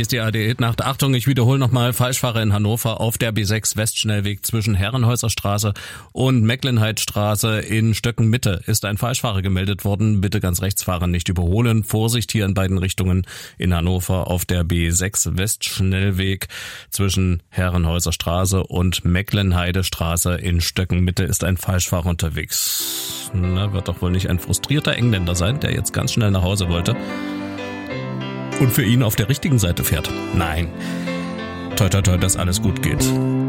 Hier ist die ARD-Nacht. Achtung, ich wiederhole nochmal. Falschfahrer in Hannover auf der B6 Westschnellweg zwischen Herrenhäuser Straße und Mecklenheidstraße in Stöcken-Mitte ist ein Falschfahrer gemeldet worden. Bitte ganz rechts fahren, nicht überholen. Vorsicht hier in beiden Richtungen in Hannover auf der B6 Westschnellweg zwischen Herrenhäuser Straße und Mecklenheidestraße in Stöcken-Mitte ist ein Falschfahrer unterwegs. Na, wird doch wohl nicht ein frustrierter Engländer sein, der jetzt ganz schnell nach Hause wollte und für ihn auf der richtigen Seite fährt. Nein. Toi, toi, toi, dass alles gut geht.